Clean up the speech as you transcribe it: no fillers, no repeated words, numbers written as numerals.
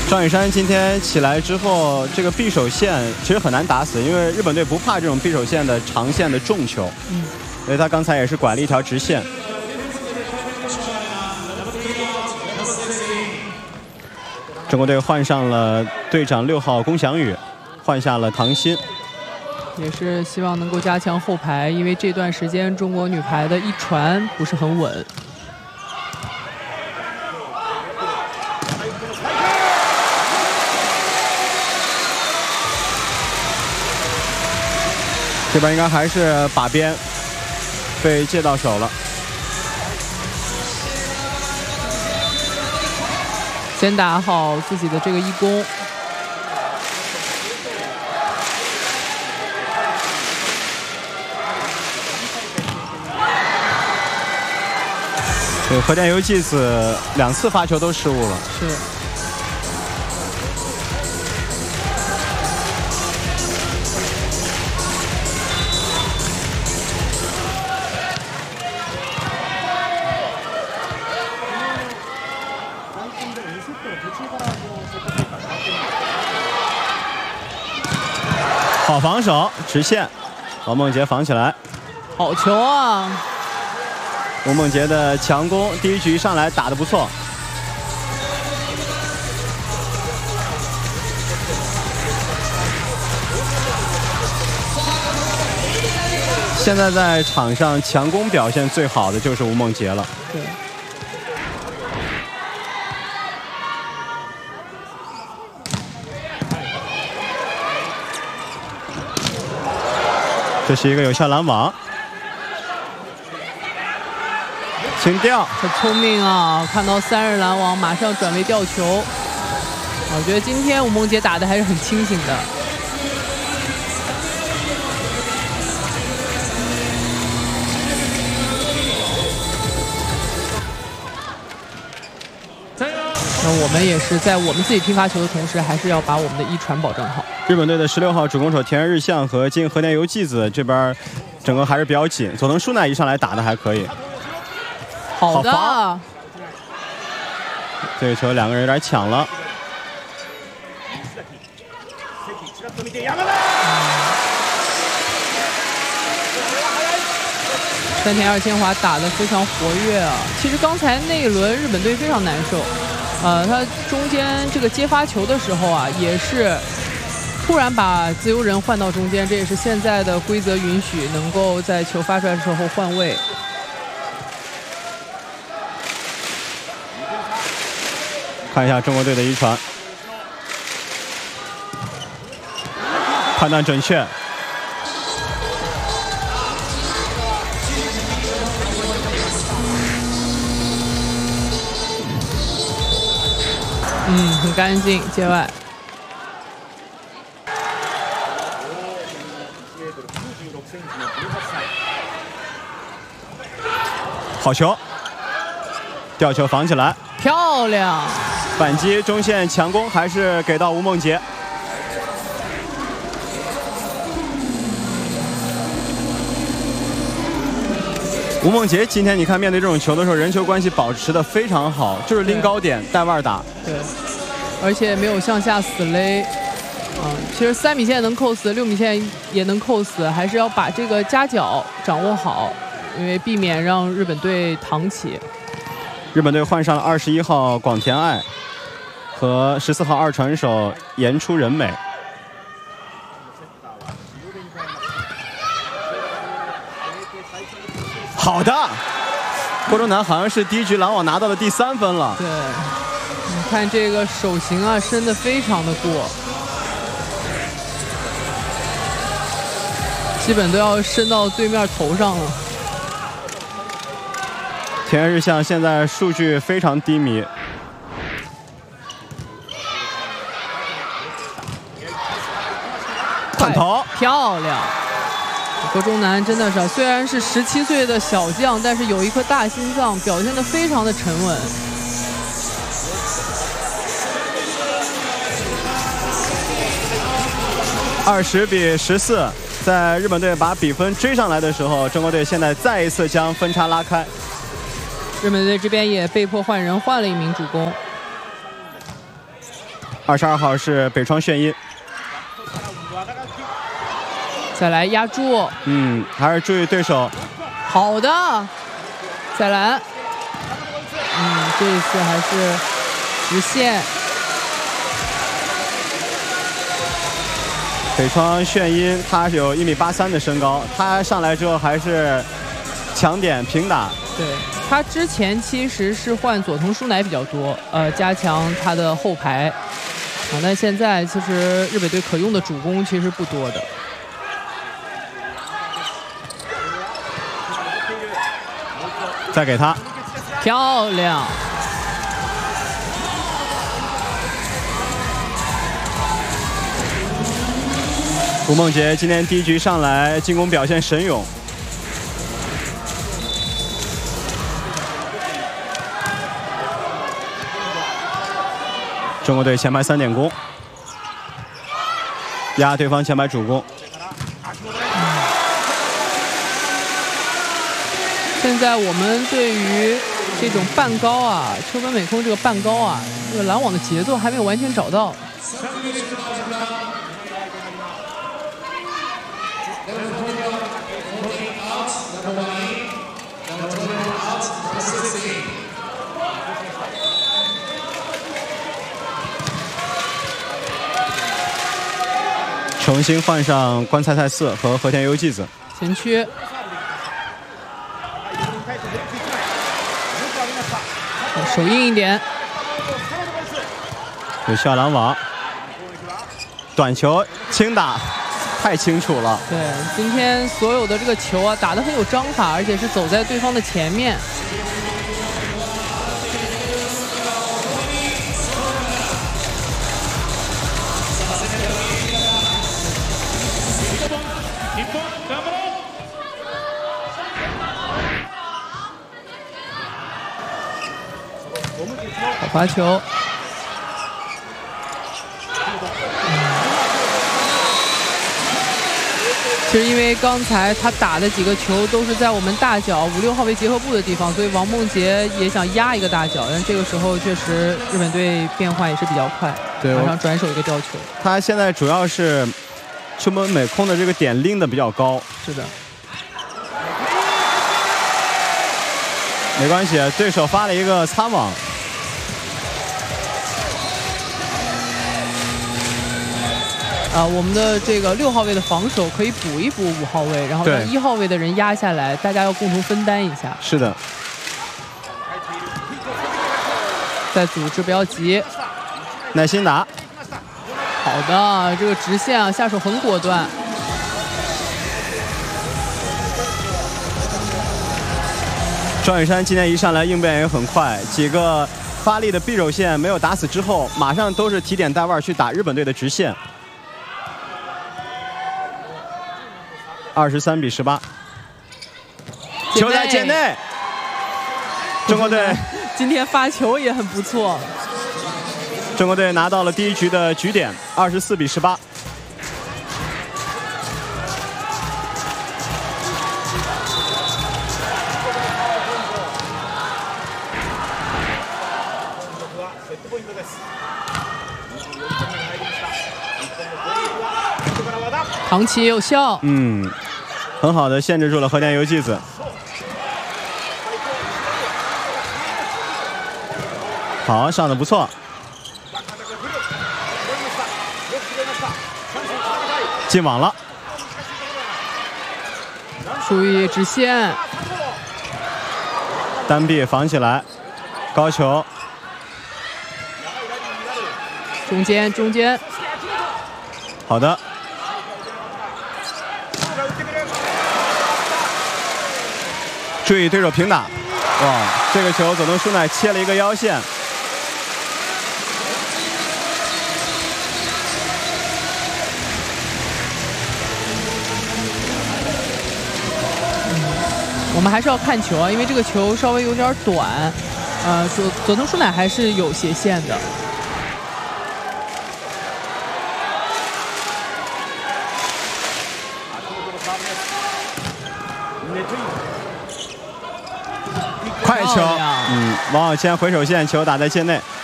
赵雨山今天起来之后，这个匕首线其实很难打死，因为日本队不怕这种匕首线的长线的重球，所以他刚才也是拐了一条直线。中国队换上了队长6号龚翔宇，换下了唐鑫， 也是希望能够加强后排，因为这段时间中国女排的一传不是很稳。 这边应该还是把边被借到手了。 先打好自己的这个一攻。 对，和田由纪子2次发球都失误了。 是。 好防守，直线，王梦洁防起来， 好球啊！ 吴梦洁的强攻，第一局一上来打得不错。现在在场上强攻表现最好的就是吴梦洁了。 对。 这是一个有效拦网，请吊， 很聪明啊！看到3人拦网，马上转为吊球。我觉得今天吴梦洁打的还是很清醒的。那我们也是在我们自己拼发球的同时，还是要把我们的一传保证好。 日本队的16号主攻手田日向和金和田由纪子这边整个还是比较紧，佐藤舒奈一上来打的还可以。 好的。 这个球2个人有点抢了。 山田二千华打得非常活跃啊！其实刚才那一轮日本队非常难受，他中间这个接发球的时候啊，也是突然把自由人换到中间，这也是现在的规则允许能够在球发出来的时候换位。 看一下中国队的一传，判断准确。 很干净，界外。 好球，吊球防起来， 漂亮。 反击中线强攻还是给到吴梦洁。吴梦洁今天你看面对这种球的时候，人球关系保持的非常好，就是拎高点带腕打。 对，而且没有向下死勒。其实3米线能扣死，6米线也能扣死，还是要把这个夹角掌握好，因为避免让日本队躺起。 日本队换上了21号广田爱和14号二传手岩出人美。好的，郭中南好像是第一局拦网拿到了第3分了。 对，你看这个手型啊，伸得非常的过，基本都要伸到对面头上了。 田日向现在数据非常低迷，反投漂亮。何中南真的是，虽然是17岁的小将，但是有一颗大心脏，表现得非常的沉稳。 20比14，在日本队把比分追上来的时候，中国队现在再一次将分差拉开。 日本队这边也被迫换人，换了一名主攻。 22号是北川炫音。 再来压住， 还是注意对手。 好的，再来，这一次还是直线。 北川炫音他是有1.83米的身高，他上来之后还是强点平打。 对，他之前其实是换佐藤舒乃比较多，加强他的后排。但现在其实日本队可用的主攻其实不多的。 再给他， 漂亮！ 吴梦洁今天第一局上来进攻表现神勇。中国队前排3点攻，压对方前排主攻。 现在我们对于这种半高啊，车本美空这个半高啊，这个拦网的节奏还没有完全找到。 重新换上关菜菜四和和田由纪子前区。手硬一点， 有效拦网，短球轻打，太清楚了。 对，今天所有的这个球啊，打得很有章法，而且是走在对方的前面。好罚球。其实因为刚才他打的几个球都是在我们大脚5、6号位结合部的地方，所以王梦洁也想压一个大脚，但这个时候确实日本队变换也是比较快， 对， 马上转手一个吊球。 他现在主要是车本美空的这个点拎的比较高。 是的。 没关系，对手发了一个擦网。 我们的这个6号位的防守可以补一补5号位，然后让1号位的人压下来，大家要共同分担一下。 是的。 再组织，不要急， 耐心打。 好的，这个直线啊，下手很果断。 庄雨珊今天一上来应变也很快，几个发力的匕首线没有打死之后，马上都是提点带腕去打日本队的直线。23-18，球在界内。中国队今天发球也很不错。 中国队拿到了第一局的局点，24-18。 唐琪有效， 很好的限制住了和田由纪子。好，上的不错。进网了， 注意直线， 单臂防起来，高球， 中间， 好的。注意对手平打，哇，这个球佐藤舒乃切了一个腰线。 我们还是要看球啊，因为这个球稍微有点短，佐藤舒乃还是有斜线的。 快球，王晓谦回手线，球打在界内。